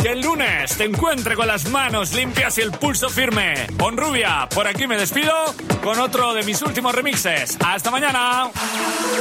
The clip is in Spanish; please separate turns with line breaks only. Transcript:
que el lunes te encuentre con las manos limpias y el pulso firme. Ponrubia, por aquí me despido con otro de mis últimos remixes. ¡Hasta mañana!